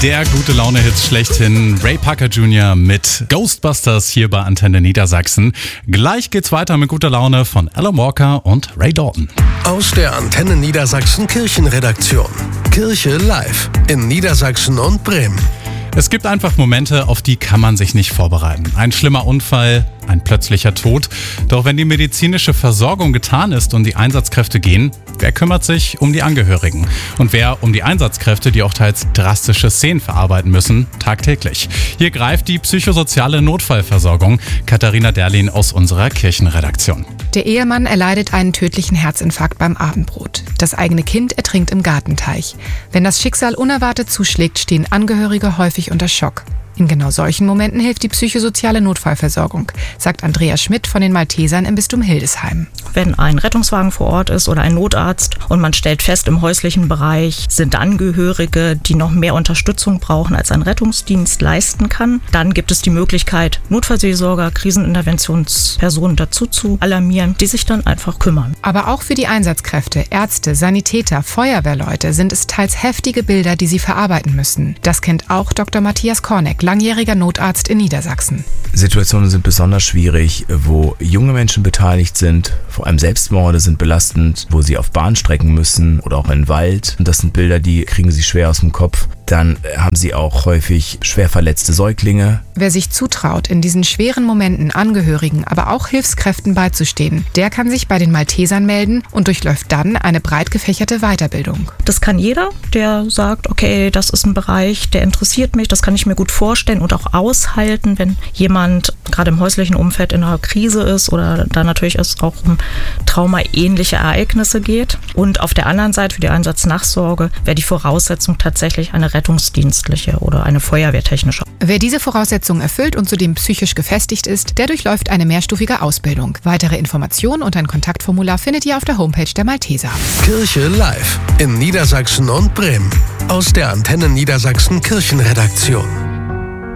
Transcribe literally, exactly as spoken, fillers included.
Der gute Laune-Hit schlechthin, Ray Parker Junior mit Ghostbusters hier bei Antenne Niedersachsen. Gleich geht's weiter mit guter Laune von Alan Walker und Ray Dalton. Aus der Antenne Niedersachsen Kirchenredaktion. Kirche live in Niedersachsen und Bremen. Es gibt einfach Momente, auf die kann man sich nicht vorbereiten. Ein schlimmer Unfall, ein plötzlicher Tod. Doch wenn die medizinische Versorgung getan ist und die Einsatzkräfte gehen, wer kümmert sich um die Angehörigen? Und wer um die Einsatzkräfte, die auch teils drastische Szenen verarbeiten müssen, tagtäglich? Hier greift die psychosoziale Notfallversorgung. Katharina Derlin aus unserer Kirchenredaktion. Der Ehemann erleidet einen tödlichen Herzinfarkt beim Abendbrot. Das eigene Kind ertrinkt im Gartenteich. Wenn das Schicksal unerwartet zuschlägt, stehen Angehörige häufig unter Schock. In genau solchen Momenten hilft die psychosoziale Notfallversorgung, sagt Andrea Schmidt von den Maltesern im Bistum Hildesheim. Wenn ein Rettungswagen vor Ort ist oder ein Notarzt und man stellt fest, im häuslichen Bereich sind Angehörige, die noch mehr Unterstützung brauchen, als ein Rettungsdienst leisten kann, dann gibt es die Möglichkeit, Notfallseelsorger, Kriseninterventionspersonen dazu zu alarmieren, die sich dann einfach kümmern. Aber auch für die Einsatzkräfte, Ärzte, Sanitäter, Feuerwehrleute sind es teils heftige Bilder, die sie verarbeiten müssen. Das kennt auch Doktor Matthias Korneck, langjähriger Notarzt in Niedersachsen. Situationen sind besonders schwierig, wo junge Menschen beteiligt sind. Vor allem Selbstmorde sind belastend, wo sie auf Bahnstrecken müssen oder auch in den Wald. Und das sind Bilder, die kriegen sie schwer aus dem Kopf. Dann haben sie auch häufig schwer verletzte Säuglinge. Wer sich zutraut, in diesen schweren Momenten Angehörigen, aber auch Hilfskräften beizustehen, der kann sich bei den Maltesern melden und durchläuft dann eine breit gefächerte Weiterbildung. Das kann jeder, der sagt, okay, das ist ein Bereich, der interessiert mich, das kann ich mir gut vorstellen und auch aushalten, wenn jemand gerade im häuslichen Umfeld in einer Krise ist oder da natürlich es auch um traumaähnliche Ereignisse geht. Und auf der anderen Seite für die Einsatznachsorge wäre die Voraussetzung tatsächlich eine rettungsdienstliche oder eine feuerwehrtechnische. Wer diese Voraussetzungen erfüllt und zudem psychisch gefestigt ist, der durchläuft eine mehrstufige Ausbildung. Weitere Informationen und ein Kontaktformular findet ihr auf der Homepage der Malteser. Kirche live in Niedersachsen und Bremen. Aus der Antenne Niedersachsen Kirchenredaktion.